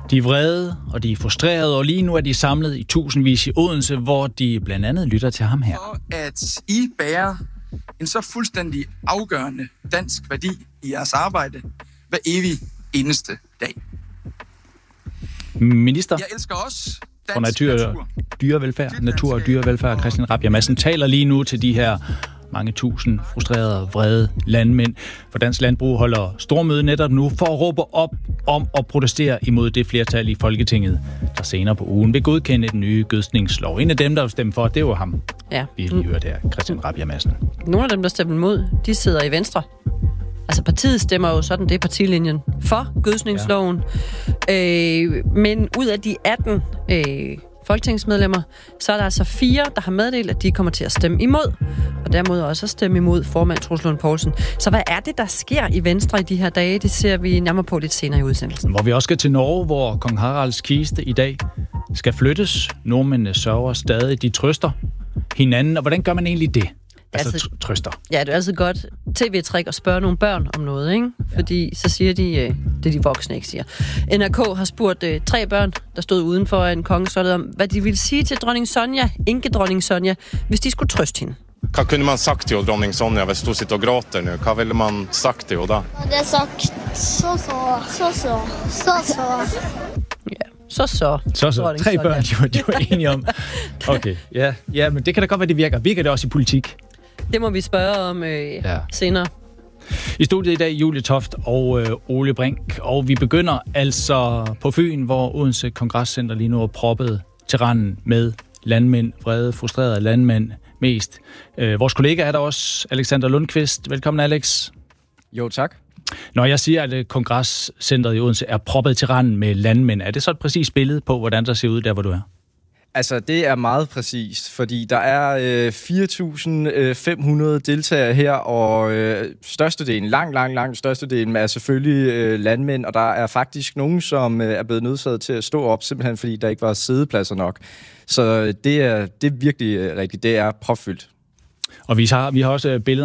De er vrede, og de er frustrerede, og lige nu er de samlet i tusindvis i Odense, hvor de blandt andet lytter til ham her. For at I bærer en så fuldstændig afgørende dansk værdi i jeres arbejde hver evig eneste dag. Minister Jeg elsker også for dansk natur og dyrevelfærd, Christian Rabjerg Madsen, taler lige nu til de her mange tusind frustrerede, vrede landmænd. For Dansk Landbrug holder stormøde netop nu for at råbe op om at protestere imod det flertal i Folketinget, der senere på ugen vil godkende den nye gødskningslov. En af dem, der vil stemme for, det er jo ham. Ja. Vi har lige hørt her, Christian Rabjerg Madsen. Nogle af dem, der stemmer imod, de sidder i Venstre. Altså partiet stemmer jo sådan, det er partilinjen for gødskningsloven. Ja. Men ud af de 18 folketingsmedlemmer, så er der altså 4, der har meddelt, at de kommer til at stemme imod. Og dermed også at stemme imod formand Troels Lund Poulsen. Så hvad er det, der sker i Venstre i de her dage? Det ser vi nærmere på lidt senere i udsendelsen. Hvor vi også skal til Norge, hvor kong Haralds kiste i dag skal flyttes. Nordmændene sørger stadig, de trøster hinanden. Og hvordan gør man egentlig det? Altså trøster. Ja, det er altid godt tv-trick at spørge nogle børn om noget, ikke? Fordi så siger de, det de voksne ikke siger. NRK har spurgt 3 børn, der stod uden for en kongeslottet, om hvad de ville sige til dronning Sonja, enkedronning Sonja, hvis de skulle trøste hende. Hvad kunne man sagt til dronning Sonja, hvis du sitter og gråter nu? Hvad ville man sagt til hende da? Det er sagt så. Ja. Så. 3 børn, de var enige om. Okay, ja, men det kan da godt være, det virker. Virker det også i politik? Det må vi spørge om senere. I studiet i dag, Julie Toft og Ole Brink. Og vi begynder altså på Fyn, hvor Odense Kongresscenter lige nu er proppet til randen med landmænd, vrede, frustrerede landmænd mest. Vores kollega er der også, Alexander Lundqvist. Velkommen, Alex. Jo, tak. Når jeg siger, at Kongresscenteret i Odense er proppet til randen med landmænd, er det så et præcist billede på, hvordan der ser ud der, hvor du er? Altså, det er meget præcist, fordi der er 4.500 deltagere her, og størstedelen, langt størstedelen er selvfølgelig landmænd, og der er faktisk nogen, som er blevet nødsaget til at stå op, simpelthen fordi der ikke var siddepladser nok. Så det er virkelig rigtigt, det er propfyldt. Og vi har også billeder